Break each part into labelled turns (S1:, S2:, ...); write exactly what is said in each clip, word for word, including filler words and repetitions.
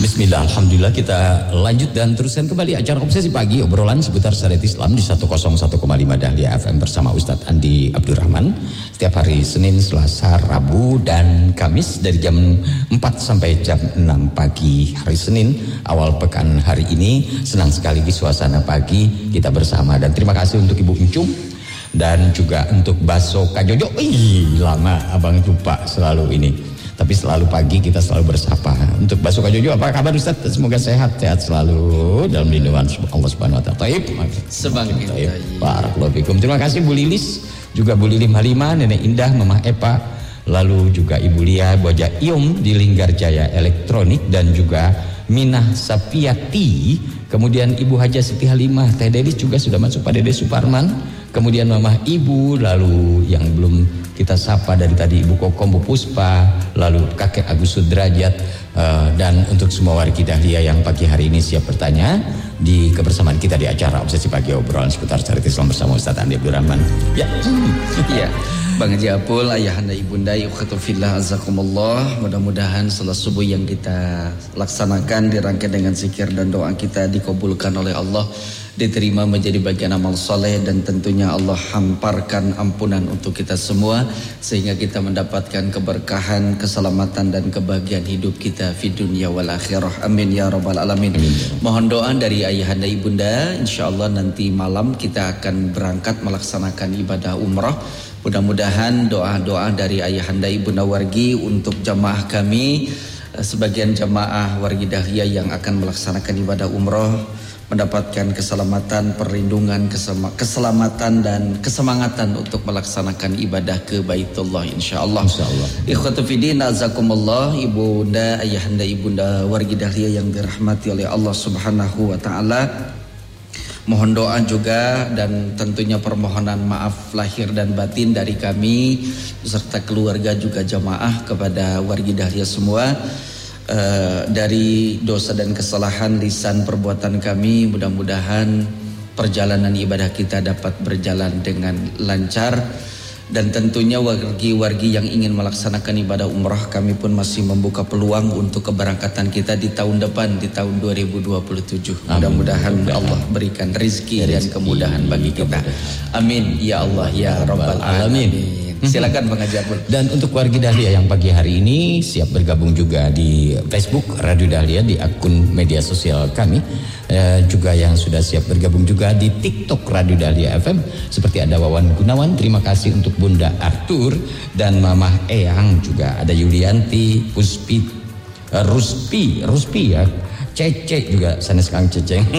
S1: Bismillah, Alhamdulillah kita lanjut dan teruskan kembali acara Obsesi Pagi, obrolan seputar syariat Islam di seratus satu koma lima Dahlia F M bersama Ustadz Andi Abdurrahman. Setiap hari Senin, Selasa, Rabu, dan Kamis dari jam empat sampai jam enam pagi hari Senin. Awal pekan hari ini, senang sekali di suasana pagi kita bersama. Dan terima kasih untuk Ibu Encung dan juga untuk Baso Kajojo. Ih, lama abang lupa selalu ini. Tapi selalu pagi kita selalu bersapa. Untuk Baso Kajojo, apa kabar Ustaz? Semoga sehat, sehat selalu dalam lindungan Allah Subhanahu wa taala. Taib.
S2: Semangat.
S1: Barakallahu fikum. Terima kasih Bu Lilis, juga Bu Lilim Halimah, Nenek Indah, Mama Epa, lalu juga Ibu Lia, Bu Haja Ium di Linggarjaya Elektronik, dan juga Minah Sapiati, kemudian Ibu Haja Siti Halimah, Teh Delis juga sudah masuk, Pak Dede Suparman, kemudian Mama Ibu, lalu yang belum kita sapa dari tadi Ibu Kokom, Bu Puspa, lalu Kakek Agus Sudrajat, uh, dan untuk semua wargi Dahlia yang pagi hari ini siap bertanya di kebersamaan kita di acara Obsesi Pagi, obrolan seputar syariat Islam bersama Ustadz Andi Abdurrahman. Ya,
S2: iya, Bang Haji Apul, ayahanda ibunda, ikhwatu fillah, azakumullah. Mudah-mudahan salat subuh yang kita laksanakan dirangkai dengan zikir dan doa kita dikabulkan oleh Allah, diterima menjadi bagian amal soleh, dan tentunya Allah hamparkan ampunan untuk kita semua sehingga kita mendapatkan keberkahan, keselamatan, dan kebahagiaan hidup kita di dunia wal akhirah. Amin ya rabbal alamin. Amin. Mohon doa dari ayahanda ibunda. Insyaallah nanti malam kita akan berangkat melaksanakan ibadah umrah. Mudah-mudahan doa-doa dari ayahanda ibunda wargi untuk jamaah kami, sebagian jamaah wargi Dahlia yang akan melaksanakan ibadah umrah, mendapatkan keselamatan, perlindungan, keselamatan, dan kesemangatan untuk melaksanakan ibadah ke Baitullah insyaallah. Insyaallah. Ikhwatu fiddin, azakumullah, ibunda, ayahanda ibunda wargi Dahlia yang dirahmati oleh Allah Subhanahu wa taala. Mohon doa juga dan tentunya permohonan maaf lahir dan batin dari kami beserta keluarga juga jamaah kepada wargi Dahlia semua. Uh, dari dosa dan kesalahan lisan perbuatan kami, mudah-mudahan perjalanan ibadah kita dapat berjalan dengan lancar. Dan tentunya wargi-wargi yang ingin melaksanakan ibadah umrah, kami pun masih membuka peluang untuk keberangkatan kita di tahun depan, di tahun dua ribu dua puluh tujuh. Mudah-mudahan Allah berikan rezeki dan kemudahan bagi kita. Amin ya Allah ya Rabbal Alamin. Silakan Bang Haji Apul.
S1: Dan untuk wargi Dahlia yang pagi hari ini siap bergabung juga di Facebook Radio Dahlia, di akun media sosial kami, eh, juga yang sudah siap bergabung juga di TikTok Radio Dahlia F M, seperti ada Wawan Gunawan, terima kasih untuk Bunda Arthur dan Mamah Eyang, juga ada Yulianti, Puspi, uh, Ruspi, Ruspi ya, Cece juga sanes Kang Ceceng.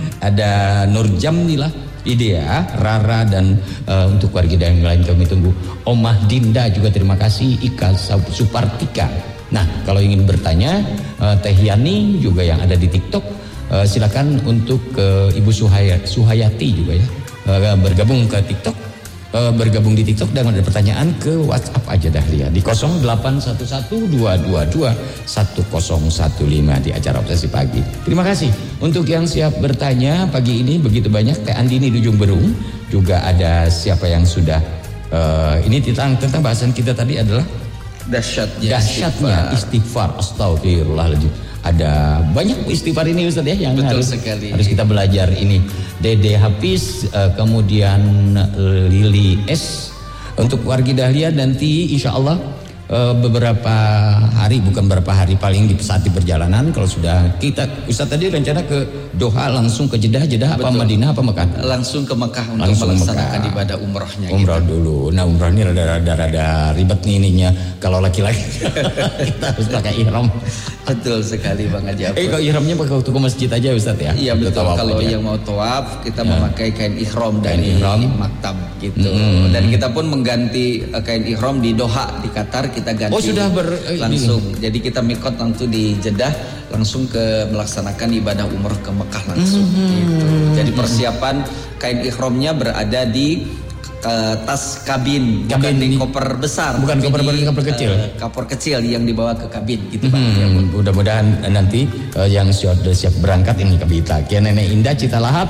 S1: Ada Nur Jamnilah, Idea, Rara, dan uh, untuk warga yang lain kami tunggu. Omah Dinda juga terima kasih, Ika Supartika. Nah, kalau ingin bertanya, uh, Teh Yani juga yang ada di TikTok, uh, silakan untuk uh, Ibu Suhaya, Suhayati juga ya, uh, bergabung ke TikTok, uh, bergabung di TikTok dan ada pertanyaan ke WhatsApp aja Dahlia di nol delapan satu satu dua dua dua satu nol satu lima di acara Obsesi Pagi. Terima kasih untuk yang siap bertanya pagi ini, begitu banyak. Teh Andini di Ujung Berung, juga ada siapa yang sudah uh, ini tentang tentang bahasan kita tadi adalah
S2: dahsyatnya
S1: dahsyatnya istighfar. Astagfirullahaladzim. Ada banyak istighfar ini Ustaz ya yang
S2: Betul
S1: harus
S2: sekali.
S1: harus kita belajar ini. Dede Hafiz, uh, kemudian uh, Lili S. Untuk wargi Dahlia nanti insya Allah uh, beberapa hari, bukan beberapa hari, paling di saat di perjalanan, kalau sudah kita Ustaz tadi rencana ke Doha, langsung ke Jeddah, Jeddah apa Madinah apa Mekah?
S2: Langsung ke Mekah untuk
S1: Langsung
S2: melaksanakan
S1: Mekah.
S2: ibadah umrahnya.
S1: Umrah
S2: gitu.
S1: dulu. Nah, umrah ini rada-rada ribet nih ininya. Kalau laki-laki kita harus pakai ihram.
S2: Betul sekali Bang Haji Apul.
S1: Eh, kalau ihramnya pakai waktu ke masjid aja Ustaz ya?
S2: Iya betul.
S1: Tawaf
S2: Kalau
S1: aja.
S2: yang mau tawaf kita
S1: Ya.
S2: memakai kain ihram
S1: Kain
S2: dari
S1: ihram.
S2: maktab gitu.
S1: Hmm.
S2: Dan kita pun mengganti uh, kain ihram di Doha, di Qatar kita ganti.
S1: Oh, sudah ber- eh,
S2: langsung. Jadi kita mikot langsung di Jeddah, langsung ke melaksanakan ibadah umrah ke Mekah langsung
S1: Hmm.
S2: gitu. Jadi persiapan kain ihramnya berada di uh, tas kabin, bukan
S1: Kabin
S2: di
S1: di-
S2: koper besar,
S1: bukan
S2: tapi
S1: koper
S2: di,
S1: koper kecil.
S2: uh, koper kecil yang dibawa ke kabin gitu Bang.
S1: Hmm, mudah-mudahan nanti uh, yang sudah siap berangkat ini ke Bita. Kian Nenek Indah Cita Lahap.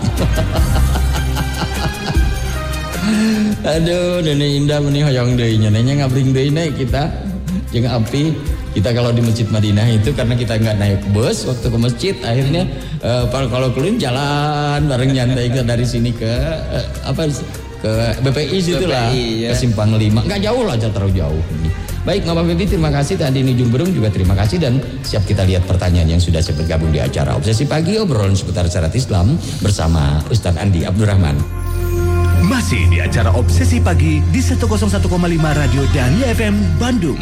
S1: Aduh, Nenek Indah meni hoyong deui nya, neneknya ngabring deui nek kita jeung api Kita kalau di Masjid Madinah itu karena kita nggak naik bus waktu ke masjid, akhirnya uh, kalau keliling jalan bareng nyantai ke dari sini ke uh, apa ke B P I situ lah, ya. Ke Simpang lima, nggak jauh lah, terlalu jauh. Baik, Mama Febi, terima kasih. Tadi ini Jumberung juga terima kasih, dan siap kita lihat pertanyaan yang sudah bergabung di acara Obsesi Pagi, obrolan seputar syariat Islam bersama Ustadz Andi Abdurrahman.
S3: Masih di acara Obsesi Pagi di seratus satu koma lima Radio Dahlia F M Bandung.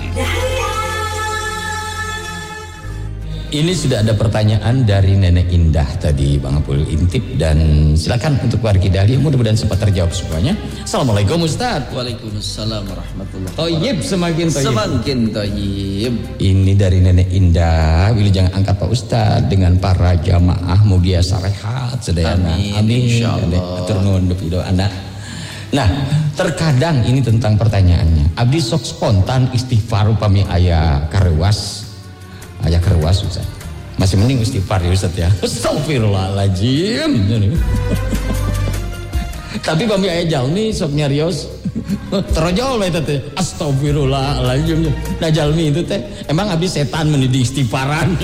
S1: Ini sudah ada pertanyaan dari Nenek Indah tadi, Bang Apul intip, dan silakan untuk warga Dahlia, mudah-mudahan sempat terjawab semuanya. Assalamualaikum Ustaz.
S2: Waalaikumsalam warahmatullahi wabarakatuh.
S1: Toyib, semakin toyib.
S2: Semakin toyib.
S1: Ini dari Nenek Indah. Wilujeng angkat Pak Ustaz dengan para jamaah mugia sarehat sedayana.
S2: Amin.
S1: Amin.
S2: Insyaallah.
S1: Atur nuhun doa anak. Nah, terkadang ini tentang pertanyaannya. Abdi sok spontan istighfar upami aya karewas. Aya karewas Ustaz. Masih mending istighfar ya Ustaz ya. Astagfirullahaladzim. Tapi upami aya jalmi sok nyarios terojol we teh. Astagfirullahaladzim. Nah jalmi itu teh emang abdi setan mendidik istighfaran.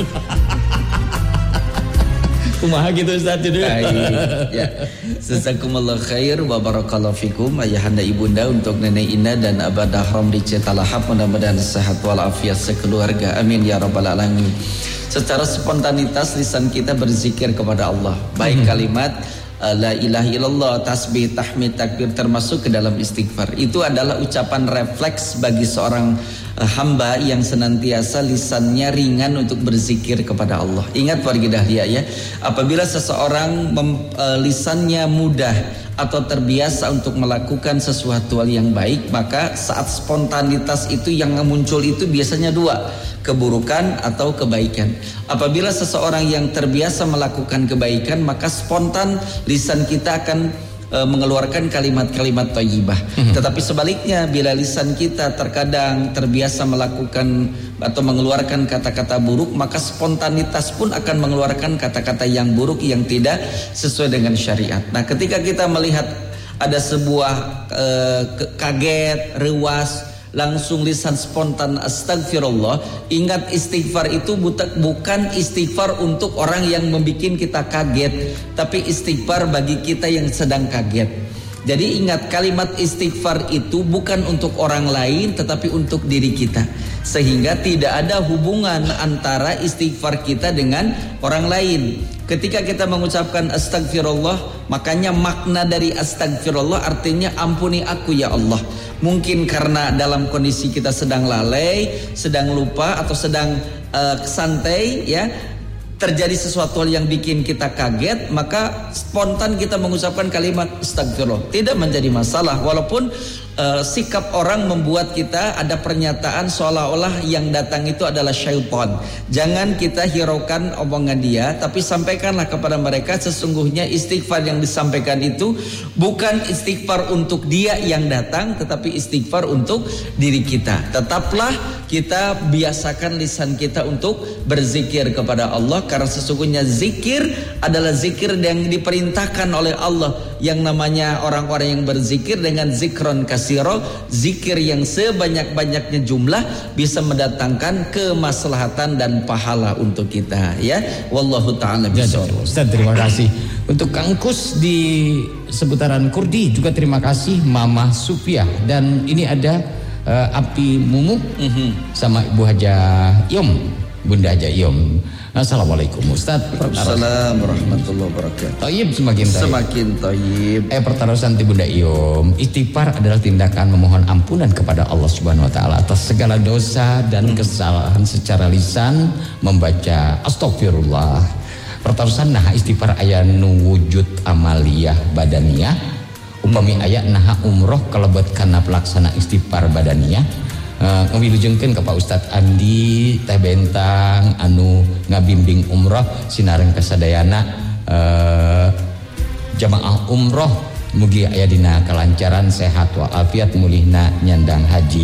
S1: Kumaha gitu Ustaz itu.
S2: Ya. Jazakumullah khair wa barakallahu fikum ayahanda ibunda, untuk Nenek Indah dan Abah Dahram di Cetalahap, mudah-mudahan sehat walafiat sekeluarga, amin ya rabbal alamin. Secara spontanitas lisan kita berzikir kepada Allah, baik kalimat la ilaha illallah, tasbih, tahmid, takbir, termasuk ke dalam istighfar. Itu adalah ucapan refleks bagi seorang hamba yang senantiasa lisannya ringan untuk berzikir kepada Allah. Ingat warga Dahlia ya, apabila seseorang mem, e, lisannya mudah atau terbiasa untuk melakukan sesuatu hal yang baik, maka saat spontanitas itu yang muncul itu biasanya dua, keburukan atau kebaikan. Apabila seseorang yang terbiasa melakukan kebaikan, maka spontan lisan kita akan E, mengeluarkan kalimat-kalimat thayyibah. Mm-hmm. Tetapi sebaliknya, bila lisan kita terkadang terbiasa melakukan atau mengeluarkan kata-kata buruk, maka spontanitas pun akan mengeluarkan kata-kata yang buruk yang tidak sesuai dengan syariat. Nah, ketika kita melihat ada sebuah e, kaget, rewas, langsung lisan spontan astagfirullah. Ingat, istighfar itu bukan istighfar untuk orang yang membuat kita kaget, tapi istighfar bagi kita yang sedang kaget. Jadi ingat, kalimat istighfar itu bukan untuk orang lain, tetapi untuk diri kita. Sehingga tidak ada hubungan antara istighfar kita dengan orang lain. Ketika kita mengucapkan astagfirullah, makanya makna dari astagfirullah artinya ampuni aku ya Allah. Mungkin karena dalam kondisi kita sedang lalai, sedang lupa, atau sedang uh, santai ya, terjadi sesuatu yang bikin kita kaget, maka spontan kita mengucapkan kalimat astagfirullah. Tidak menjadi masalah, walaupun uh, sikap orang membuat kita ada pernyataan seolah-olah yang datang itu adalah syaitan. Jangan kita hiraukan omongan dia, tapi sampaikanlah kepada mereka sesungguhnya istighfar yang disampaikan itu bukan istighfar untuk dia yang datang, tetapi istighfar untuk diri kita. Tetaplah kita biasakan lisan kita untuk berzikir kepada Allah, karena sesungguhnya zikir adalah zikir yang diperintahkan oleh Allah. Yang namanya orang-orang yang berzikir dengan zikron kasiro, zikir yang sebanyak-banyaknya jumlah, bisa mendatangkan kemaslahatan dan pahala untuk kita ya. Wallahu ta'ala bishawab.
S1: Ustaz, terima kasih. Untuk Kang Kus di seputaran Kurdi juga terima kasih, Mama Supiah. Dan ini ada uh, Api Mumu mm-hmm. sama Ibu Haja Yom, Bunda Haja Yom. Assalamualaikum Ustaz.
S2: Assalamualaikum warahmatullahi wabarakatuh.
S1: Tayyib, semakin tayyib.
S2: Semakin tayyib.
S1: Eh pertarusan ti Bunda Iom, istighfar adalah tindakan memohon ampunan kepada Allah Subhanahu wa taala atas segala dosa dan hmm. kesalahan secara lisan, membaca astagfirullah. Pertarusan nah istighfar aya nu wujud amaliyah badaniyah. Upami aya naha umroh kalebet kana pelaksana istighfar badaniyah. Uh, ngawilujengkeun ka Pak Ustadz Andi Teh Bentang anu ngabimbing umroh sinareng kasadayana uh, jamaah umroh mugi aya dina kalancaran sehat walafiat mulihna nyandang haji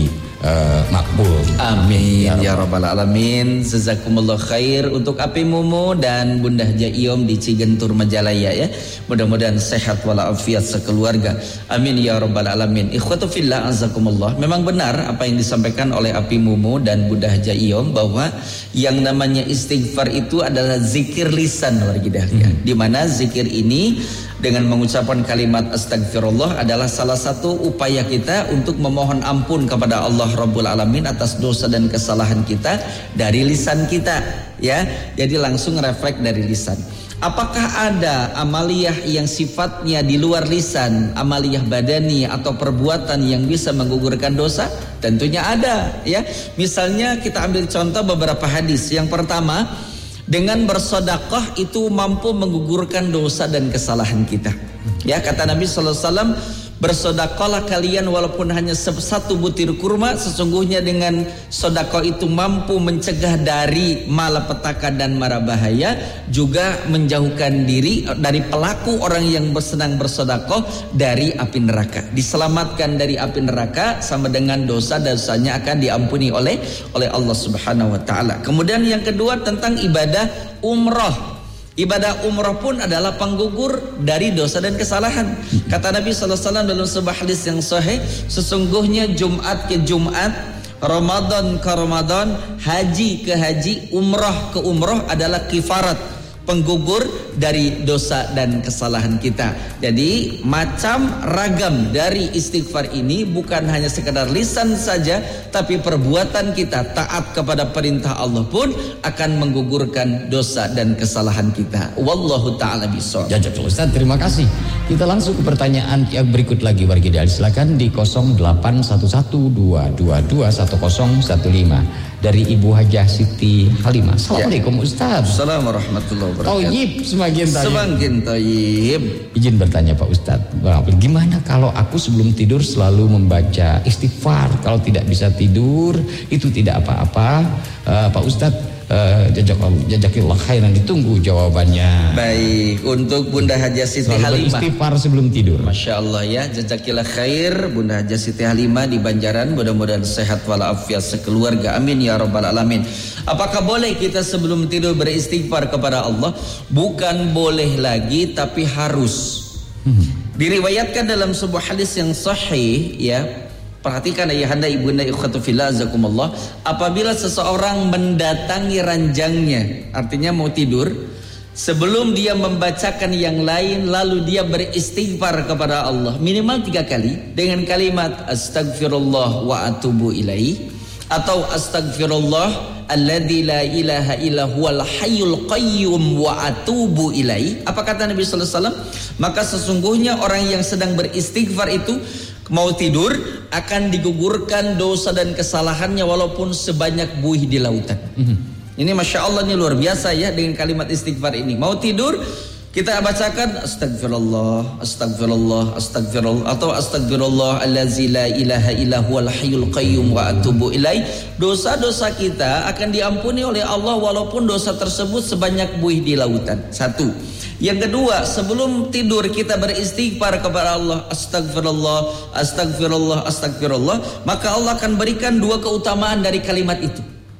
S1: uh, makbul.
S2: Amin ya, ya rabbal alamin. Jazakumullah khair untuk Api Mumu dan Bunda Haja Iom di Cigentur Majalaya ya. Mudah-mudahan sehat walafiat sekeluarga. Amin ya rabbal alamin. Ikhwatu fillah azakumullah. Memang benar apa yang disampaikan oleh Api Mumu dan Bunda Haja Iom bahwa yang namanya istighfar itu adalah zikir lisan wargi dahlia. Hmm. Di mana zikir ini dengan mengucapkan kalimat astagfirullah adalah salah satu upaya kita untuk memohon ampun kepada Allah Rabbul Alamin atas dosa dan kesalahan kita dari lisan kita ya. Jadi langsung refleks dari lisan. Apakah ada amaliyah yang sifatnya di luar lisan, amaliyah badani atau perbuatan yang bisa menggugurkan dosa? Tentunya ada ya. Misalnya kita ambil contoh beberapa hadis. Yang pertama, dengan bersedekah itu mampu menggugurkan dosa dan kesalahan kita. Ya, kata Nabi sallallahu alaihi wasallam, bersedekahlah kalian walaupun hanya satu butir kurma, sesungguhnya dengan sedekah itu mampu mencegah dari malapetaka dan mara bahaya, juga menjauhkan diri dari pelaku orang yang bersenang bersedekah dari api neraka. Diselamatkan dari api neraka sama dengan dosa-dosanya akan diampuni oleh oleh Allah Subhanahu wa taala. Kemudian yang kedua tentang ibadah umrah. Ibadah umrah pun adalah penggugur dari dosa dan kesalahan. Kata Nabi sallallahu alaihi wasallam dalam sebuah hadis yang sahih, sesungguhnya Jumat ke Jumat, Ramadan ke Ramadan, haji ke haji, umrah ke umrah adalah kifarat, penggugur dari dosa dan kesalahan kita. Jadi macam ragam dari istighfar ini bukan hanya sekedar lisan saja, tapi perbuatan kita taat kepada perintah Allah pun akan menggugurkan dosa dan kesalahan kita. Wallahu ta'ala bishawab.
S1: Jazakallahu Ustaz, terima kasih. Kita langsung ke pertanyaan yang berikut lagi wargi dahlia. Silakan di nol delapan satu satu dua dua dua satu nol satu lima dari Ibu Hajah Siti Halimah. Assalamualaikum ya. Ustaz.
S2: Assalamualaikum warahmatullahi wabarakatuh.
S1: Tayyib semakin tayyib.
S2: Semakin tayyib.
S1: Izin bertanya Pak Ustaz, gimana kalau aku sebelum tidur selalu membaca istighfar? Kalau tidak bisa tidur itu tidak apa-apa. Uh, Pak Ustaz, uh, jazakallah khairan, ditunggu jawabannya.
S2: Baik, untuk Bunda Haja Siti Halimah.
S1: Istighfar sebelum tidur.
S2: Masya Allah ya, jazakillah khair Bunda Haja Siti Halimah di Banjaran. Mudah-mudahan sehat walafiat sekeluarga. Amin ya rabbal alamin. Apakah boleh kita sebelum tidur beristighfar kepada Allah? Bukan boleh lagi, tapi harus. Hmm. Diriwayatkan dalam sebuah hadis yang sahih ya. Perhatikan ayahanda ibunda ikhwatu fillah azakumullah, apabila seseorang mendatangi ranjangnya, artinya mau tidur, sebelum dia membacakan yang lain lalu dia beristighfar kepada Allah minimal tiga kali dengan kalimat astagfirullah wa atubu ilaih atau astagfirullah alladzi la ilaha illa huwal hayyul qayyum wa atubu ilaih. Apa kata Nabi sallallahu alaihi wasallam? Maka sesungguhnya orang yang sedang beristighfar itu mau tidur akan digugurkan dosa dan kesalahannya walaupun sebanyak buih di lautan. Mm-hmm. Ini Masya Allah, ini luar biasa ya dengan kalimat istighfar ini. Mau tidur kita bacakan astagfirullah, astagfirullah, astagfirullah atau astagfirullah allazi la ilaha illa huwal hayyul qayyum wa atubu ilaih. Dosa-dosa kita akan diampuni oleh Allah walaupun dosa tersebut sebanyak buih di lautan. Satu. Yang kedua, sebelum tidur kita beristighfar kepada Allah, astagfirullah, astagfirullah, astagfirullah, maka Allah akan berikan dua keutamaan dari kalimat itu.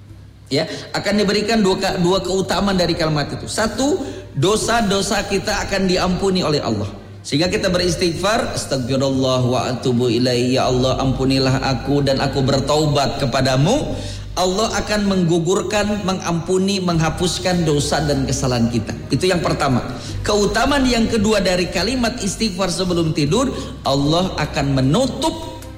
S2: Ya, akan diberikan dua dua keutamaan dari kalimat itu. Satu, dosa-dosa kita akan diampuni oleh Allah. Sehingga kita beristighfar, astagfirullah wa atubu ilaih, ya Allah ampunilah aku dan aku bertaubat kepadamu. Allah akan menggugurkan, mengampuni, menghapuskan dosa dan kesalahan kita. Itu yang pertama. Keutamaan yang kedua dari kalimat istighfar sebelum tidur, Allah akan menutup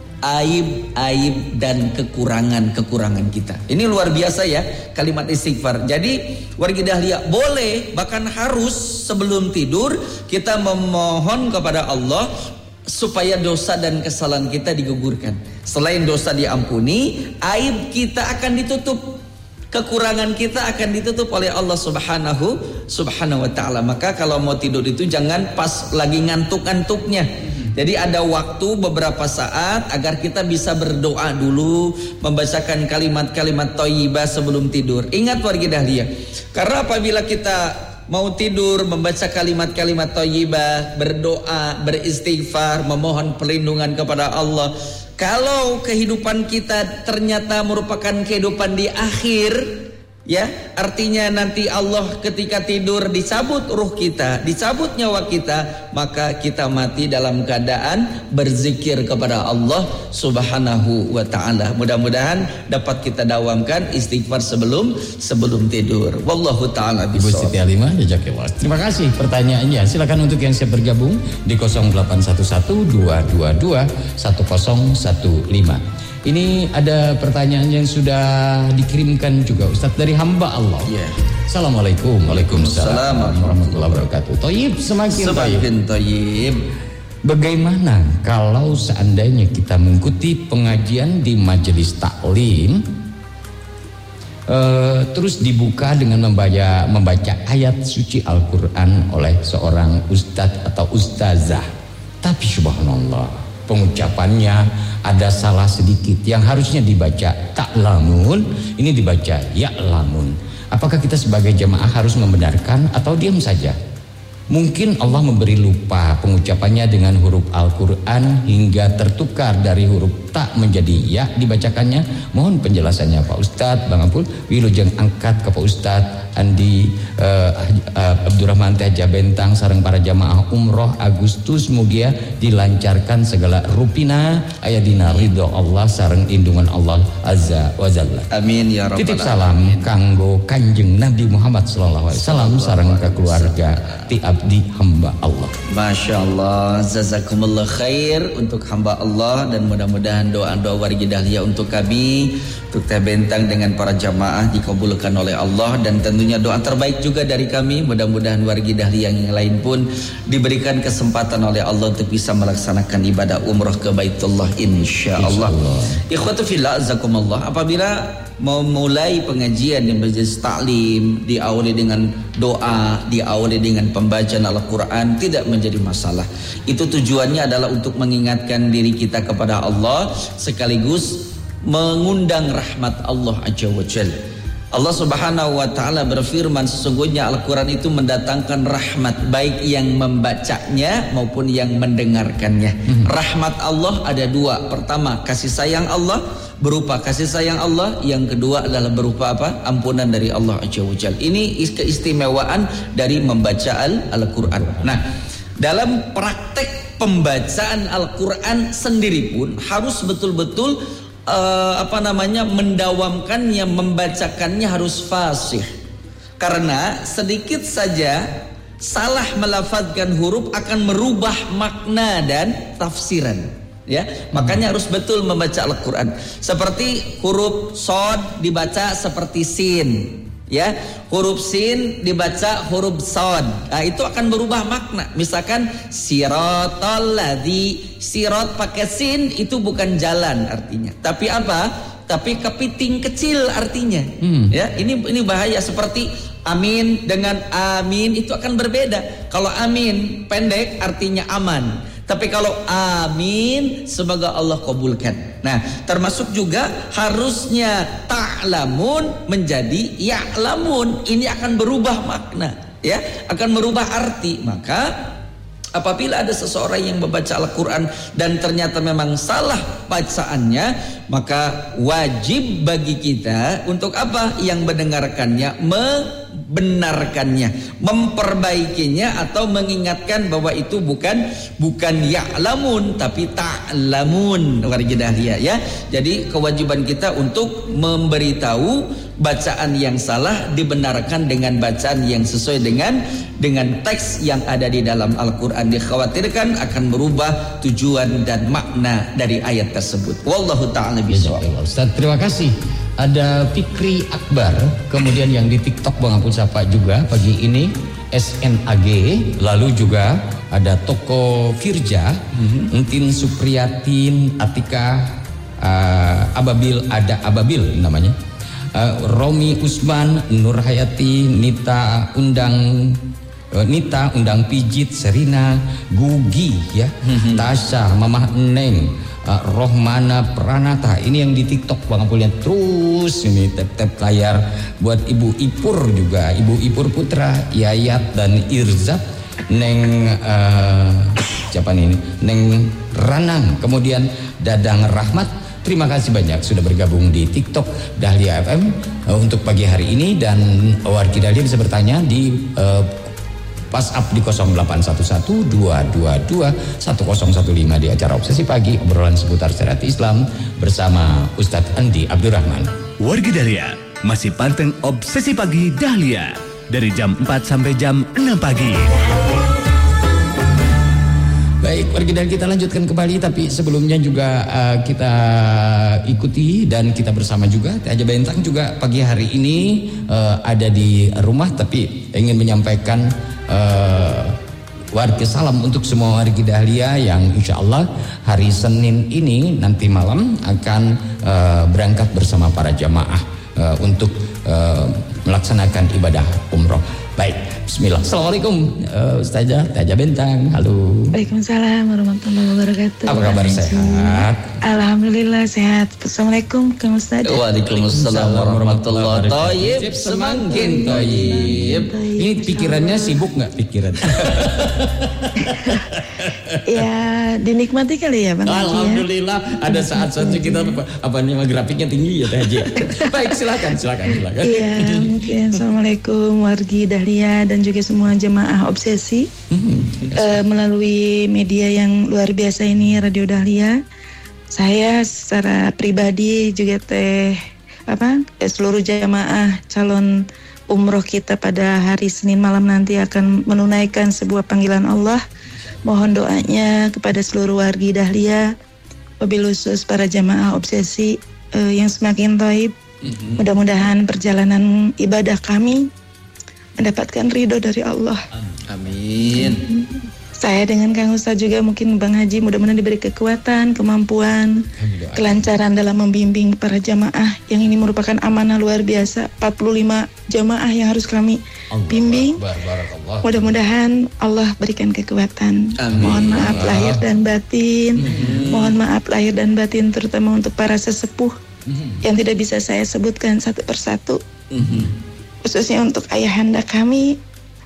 S2: aib-aib dan kekurangan-kekurangan kita. Ini luar biasa ya kalimat istighfar. Jadi wargi dahlia boleh, bahkan harus sebelum tidur kita memohon kepada Allah supaya dosa dan kesalahan kita digugurkan. Selain dosa diampuni, aib kita akan ditutup, kekurangan kita akan ditutup oleh Allah Subhanahu Subhanahu wa taala. Maka kalau mau tidur itu jangan pas lagi ngantuk-ngantuknya. Jadi ada waktu beberapa saat agar kita bisa berdoa dulu, membacakan kalimat-kalimat thayyibah sebelum tidur. Ingat wargi dahlia, karena apabila kita mau tidur membaca kalimat-kalimat thayyibah, berdoa, beristighfar, memohon perlindungan kepada Allah, Kalau kehidupan kita ternyata merupakan kehidupan di akhir, ya, artinya nanti Allah ketika tidur dicabut ruh kita, dicabut nyawa kita, maka kita mati dalam keadaan berzikir kepada Allah Subhanahu wa taala. Mudah-mudahan dapat kita dawamkan istighfar sebelum sebelum tidur. Wallahu taala
S1: Ibu Siti Halimah, jazakallah. Terima kasih pertanyaannya. Silakan untuk yang siap bergabung di nol delapan satu satu dua dua dua satu nol satu lima. Ini ada pertanyaan yang sudah dikirimkan juga Ustaz dari hamba Allah.
S2: Ya.
S1: Assalamualaikum. Waalaikumsalam warahmatullahi wabarakatuh. Thayyib, semakin
S2: Semakin thayyib.
S1: Bagaimana kalau seandainya kita mengikuti pengajian di majelis taklim, uh, terus dibuka dengan membaca membaca ayat suci Al-Quran oleh seorang ustadz atau ustazah, tapi subhanallah pengucapannya ada salah sedikit, yang harusnya dibaca ta'lamun ini dibaca ya'lamun. Apakah kita sebagai jemaah harus membenarkan atau diam saja? Mungkin Allah memberi lupa pengucapannya dengan huruf Al-Quran hingga tertukar dari huruf ta menjadi ya dibacakannya. Mohon penjelasannya Pak Ustadz. Bang Ampul wilujeng angkat ke Pak Ustadz Andi uh, uh, Abdurrahman Teja Bentang sareng para jamaah umroh Agustus mugia dilancarkan segala rupina ayadina ridho Allah sareng indungan Allah azza wa jalla.
S2: Amin ya rabbal alamin.
S1: Titip salam kanggo Kanjeng Nabi Muhammad sallallahu alaihi wasallam sareng ke keluarga ti abdi hamba Allah.
S2: Masya Allah, jazakumullah khair untuk hamba Allah, dan mudah-mudahan doa-doa wargi dahlia untuk kami, untuk Teh Bentang dengan para jamaah dikabulkan oleh Allah, dan tentunya doa terbaik juga dari kami. Mudah-mudahan wargi dahlia yang lain pun diberikan kesempatan oleh Allah untuk bisa melaksanakan ibadah umroh ke Baitullah insyaallah. Ikhwatu fillah azakumullah, apabila mau mulai pengajian di majelis taklim diawali dengan doa, diawali dengan pembacaan Al-Quran, tidak menjadi masalah. Itu tujuannya adalah untuk mengingatkan diri kita kepada Allah sekaligus mengundang rahmat Allah Azza wa Jalla. Allah Subhanahu wa taala berfirman, sesungguhnya Al-Quran itu mendatangkan rahmat baik yang membacanya maupun yang mendengarkannya. Hmm. Rahmat Allah ada dua. Pertama, kasih sayang Allah berupa kasih sayang Allah, yang kedua adalah berupa apa? Ampunan dari Allah Azza wa Jalla. Ini keistimewaan dari membaca Al-Quran. Nah, dalam praktek pembacaan Al-Quran sendiri pun harus betul-betul Uh, apa namanya mendawamkannya, membacakannya harus fasih, karena sedikit saja salah melafadzkan huruf akan merubah makna dan tafsiran, ya. Makanya harus betul membaca Al-Quran. Seperti huruf shod dibaca seperti sin, ya, huruf sin dibaca huruf shod. Nah, itu akan berubah makna. Misalkan siratal ladzi, sirat pakai sin itu bukan jalan artinya, tapi apa? Tapi kepiting kecil artinya. Hmm. Ya, ini ini bahaya. Seperti amin dengan amin itu akan berbeda. Kalau amin pendek artinya aman, tapi kalau amin semoga Allah kabulkan. Nah, termasuk juga harusnya ta'lamun menjadi ya'lamun. Ini akan berubah makna, ya, akan merubah arti. Maka apabila ada seseorang yang membaca Al-Quran dan ternyata memang salah bacaannya, maka wajib bagi kita untuk apa? Yang mendengarkannya membenarkannya, memperbaikinya, atau mengingatkan bahwa itu bukan bukan ya'lamun tapi ta'lamun warga dahlia, ya. Jadi kewajiban kita untuk memberitahu bacaan yang salah dibenarkan dengan bacaan yang sesuai dengan dengan teks yang ada di dalam Al-Quran. Dikhawatirkan akan merubah tujuan dan makna dari ayat tersebut. Wallahu ta'ala bishawab.
S1: Ustaz, terima kasih. Ada Fikri Akbar, kemudian yang di TikTok Bang Ampun sapa juga pagi ini S N A G, lalu juga ada Toko Firja, mm-hmm. Entin Supriyatin, Atika, uh, Ababil, ada Ababil namanya. Uh, Romi Usman, Nur Hayati, Nita Undang, uh, Nita Undang Pijit, Serina, Gugi, ya, mm-hmm. Tasha, Mamah Neng, uh, Rohmana Pranata. Ini yang di TikTok Bang Ampul, lihat terus ini tap-tap layar buat Ibu Ipur juga, Ibu Ipur Putra, Yayat dan Irzat, Neng uh, siapa nih? Neng Ranang, kemudian Dadang Rahmat. Terima kasih banyak sudah bergabung di TikTok Dahlia F M uh, untuk pagi hari ini, dan wargi Dahlia bisa bertanya di uh, WhatsApp di nol delapan satu satu dua dua dua satu nol satu lima di acara Obsesi Pagi, obrolan seputar syariat Islam bersama Ustadz Andi Abdurrahman.
S3: Wargi Dahlia masih panteng Obsesi Pagi Dahlia dari jam empat sampai jam enam pagi.
S1: Baik, wargi Dahlia, kita lanjutkan kembali, tapi sebelumnya juga uh, kita ikuti dan kita bersama juga Teh Haja Bentang juga pagi hari ini uh, ada di rumah, tapi ingin menyampaikan uh, warga salam untuk semua wargi Dahlia yang insya Allah hari Senin ini nanti malam akan uh, berangkat bersama para jamaah uh, untuk uh, melaksanakan ibadah umroh. Baik, bismillah. Assalamualaikum uh, Ustazah Teh Haja Bentang. Halo.
S4: Waalaikumsalam warahmatullahi wabarakatuh.
S1: Apa kabar, sehat?
S4: Alhamdulillah sehat. Assalamualaikum Kang Ustazah.
S2: Waalaikumsalam warahmatullahi wabarakatuh. Toyib, semakin toyib.
S1: Ini pikirannya sibuk nggak pikiran?
S4: Ya dinikmati kali ya Bang Haji.
S1: Alhamdulillah ya. Ada saat-saat kita apa namanya grafiknya tinggi ya Teh Haji. Baik, silakan silakan silakan.
S4: Iya, mungkin Assalamualaikum wargi Dahlia dan juga semua jemaah Obsesi hmm, uh, melalui media yang luar biasa ini, Radio Dahlia. Saya secara pribadi juga teh apa seluruh jemaah calon umroh kita pada hari Senin malam nanti akan menunaikan sebuah panggilan Allah. Mohon doanya kepada seluruh wargi Dahlia, wabil khusus para jemaah Obsesi uh, yang semakin thaib. Mm-hmm. Mudah-mudahan perjalanan ibadah kami mendapatkan ridho dari Allah.
S2: Amin.
S4: Saya dengan Kang Ustaz juga mungkin Bang Haji mudah-mudahan diberi kekuatan, kemampuan, kelancaran dalam membimbing para jamaah yang ini merupakan amanah luar biasa. empat puluh lima jamaah yang harus kami bimbing. Mudah-mudahan Allah berikan kekuatan. Amin. Mohon maaf lahir dan batin. Mm-hmm. Mohon maaf lahir dan batin terutama untuk para sesepuh mm-hmm. yang tidak bisa saya sebutkan satu persatu. Mm-hmm. Khususnya untuk ayahanda kami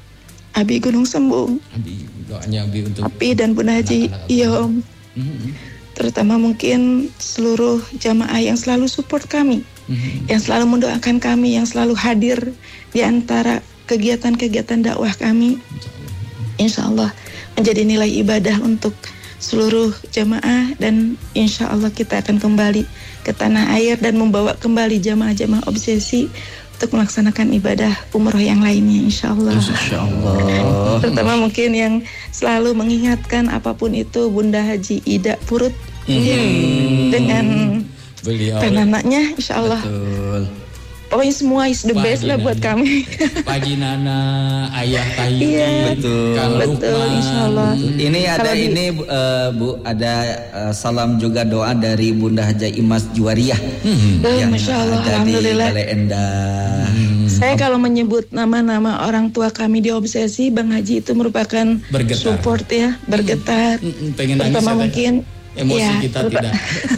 S4: Abi Gunung Sembung. Abi, doanya Abi untuk Abi dan Bunda Haji Iyom. Mm-hmm. Terutama mungkin seluruh jamaah yang selalu support kami, mm-hmm. yang selalu mendoakan kami, yang selalu hadir di antara kegiatan-kegiatan dakwah kami. Insya Allah menjadi nilai ibadah untuk seluruh jamaah, dan insya Allah kita akan kembali ke tanah air dan membawa kembali jamaah-jamaah Obsesi untuk melaksanakan ibadah umroh yang lainnya, insya Allah.
S2: Insya Allah.
S4: Terutama mungkin yang selalu mengingatkan apapun itu Bunda Haji Ida Purut hmm. ya, dengan penanaknya, insya Allah. Betul. Pokoknya semua is the best lah buat kami.
S1: Pagi Nana, Ayah Tayyip,
S4: iya,
S2: betul,
S4: Kang betul, insya Allah.
S2: Ini ada di, ini uh, Bu, ada uh, salam juga doa dari Bunda Haja Imas Juwariah hmm. yang
S4: Masya Allah,
S2: ada di Balai Endah.
S4: Hmm. Saya kalau menyebut nama-nama orang tua kami di Obsesi, Bang Haji itu merupakan bergetar. Support ya, bergetar. Hmm.
S1: Pengen
S4: terutama
S1: nangis
S4: mungkin
S1: emosi
S4: ya,
S1: kita
S4: terut-
S1: tidak.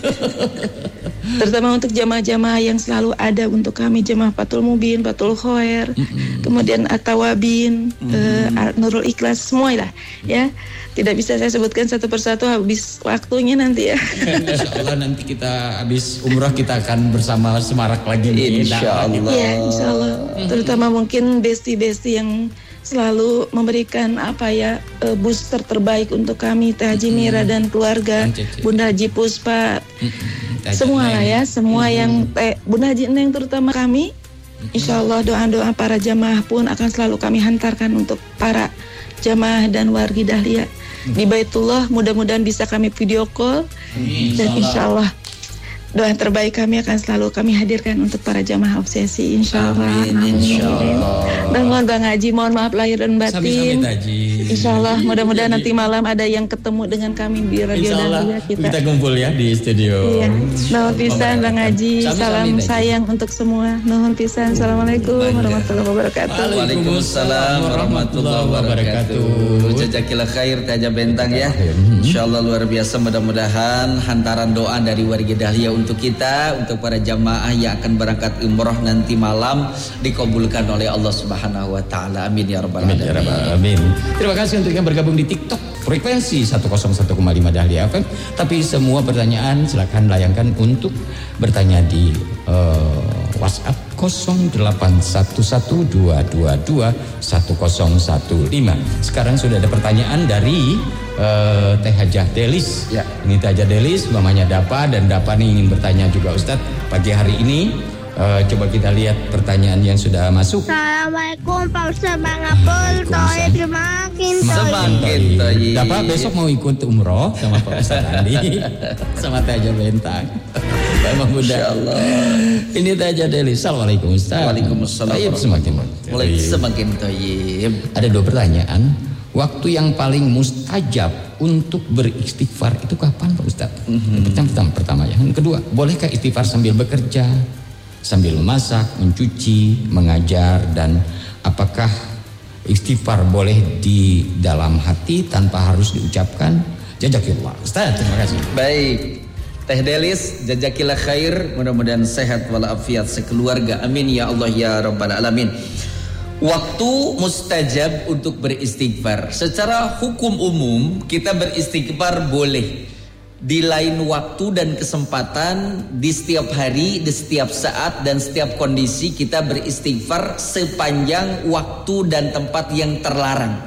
S4: Terutama untuk jamaah-jamaah yang selalu ada untuk kami, jamaah Fathul Mubin, Fathul Khair, mm-hmm. kemudian At-Tawabin, mm-hmm. uh, Nurul Ikhlas, semua lah ya. Tidak bisa saya sebutkan satu persatu, habis waktunya nanti ya.
S1: Insya Allah nanti kita habis umroh kita akan bersama semarak lagi.
S2: Insya Allah.
S4: Ya, insya Allah. Terutama mungkin besti-besti yang selalu memberikan apa ya uh, booster terbaik untuk kami, Teh Haji Mira dan keluarga, Bunda Haji Puspa, semua lah ya, semua mm-hmm. yang eh, Bunda Haji Neng terutama kami, insya Allah doa-doa para jamaah pun akan selalu kami hantarkan untuk para jamaah dan wargi Dahlia mm-hmm. di Baitullah. Mudah-mudahan bisa kami video call mm-hmm. dan insya Allah doa terbaik kami akan selalu kami hadirkan untuk para jamaah Obsesi, insya Allah.
S2: Amin, insya Allah.
S4: Dan mohon Bang Haji, mohon maaf lahir dan batin. Insya Allah, mudah-mudahan nanti malam ada yang ketemu dengan kami di Radio Dahlia kita.
S1: Kita kumpul ya di studio.
S4: Iya. Nuhun pisan Bang Haji, salam sayang untuk semua. Nuhun pisan. Assalamualaikum warahmatullahi wabarakatuh.
S2: Waalaikumsalam warahmatullahi wabarakatuh. Jazakallah khair Teh Haja Bentang ya. Insya Allah luar biasa, mudah-mudahan hantaran doa dari warga Dahlia untuk kita, untuk para jamaah yang akan berangkat umroh nanti malam dikabulkan oleh Allah Subhanahu wa taala. Amin ya rabbal alamin.
S1: Amin. Terima kasih untuk yang bergabung di TikTok frekuensi seratus satu koma lima Dahlia F M. Tapi semua pertanyaan silakan layangkan untuk bertanya di uh, WhatsApp nol delapan satu satu dua dua dua satu nol satu lima. Sekarang sudah ada pertanyaan dari uh, Teh Hajah Delis.
S2: Ya.
S1: Ini Teh Hajah Delis, mamanya Dapa, dan Dapa ini ingin bertanya juga Ustadz pagi hari ini. Uh, coba kita lihat pertanyaan yang sudah masuk.
S5: Assalamualaikum Pak Ustaz Bang Apul. Toib semakin
S2: Semakin toib.
S1: Dapat besok mau ikut umroh sama Pak Ustaz Andi sama Teh Hajah Bentang. Memang Bunda. Insyaallah. Ini Teh Hajah Delis. Assalamualaikum Ustaz.
S2: Waalaikumsalam.
S1: Toib semakin
S2: mulai semakin toib.
S1: Ada dua pertanyaan. Waktu yang paling mustajab untuk beristighfar itu kapan Pak Ustaz? Mm-hmm. Pertama, pertama yang kedua, bolehkah istighfar sambil bekerja, sambil memasak, mencuci, mengajar, dan apakah istighfar boleh di dalam hati tanpa harus diucapkan? Jazakillah. Ustaz, terima kasih.
S2: Baik. Teh Delis, jazakillah khair, mudah-mudahan sehat walafiat sekeluarga. Amin ya Allah ya rabbal alamin. Waktu mustajab untuk beristighfar. Secara hukum umum kita beristighfar boleh di lain waktu dan kesempatan, di setiap hari, di setiap saat dan setiap kondisi kita beristighfar sepanjang waktu dan tempat yang terlarang.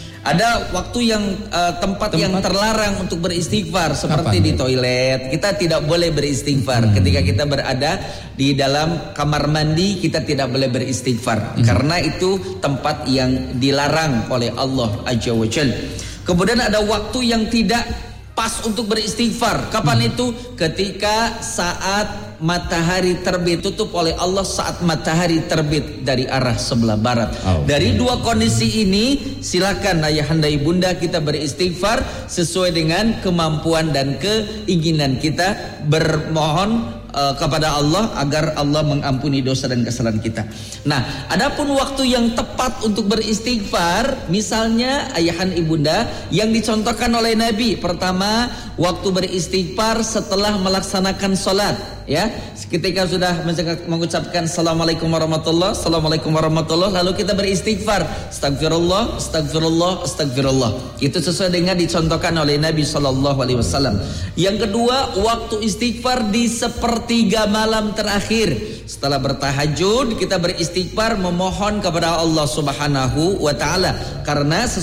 S2: Ada waktu yang uh, tempat, tempat yang terlarang untuk beristighfar seperti Kapan? Di toilet. Kita tidak boleh beristighfar. Hmm. Ketika kita berada di dalam kamar mandi kita tidak boleh beristighfar. Hmm. Karena itu tempat yang dilarang oleh Allah Azza wa Jalla. Kemudian ada waktu yang tidak pas untuk beristighfar. Kapan hmm. itu? Ketika saat matahari terbit, tutup oleh Allah saat matahari terbit dari arah sebelah barat. Oh. Dari dua kondisi ini silakan ayahanda ibunda kita beristighfar sesuai dengan kemampuan dan keinginan kita, bermohon uh, kepada Allah agar Allah mengampuni dosa dan kesalahan kita. Nah, adapun waktu yang tepat untuk beristighfar, misalnya ayahanda ibunda yang dicontohkan oleh Nabi, pertama waktu beristighfar setelah melaksanakan sholat. Ya, ketika sudah mengucapkan Assalamualaikum warahmatullah, Assalamualaikum warahmatullah, lalu kita beristighfar, Astagfirullah, Astagfirullah, Astagfirullah. Itu sesuai dengan dicontohkan oleh Nabi Shallallahu Alaihi Wasallam. Yang kedua, waktu istighfar di sepertiga malam terakhir. Setelah bertahajud, kita beristighfar memohon kepada Allah Subhanahu Wa Taala. Karena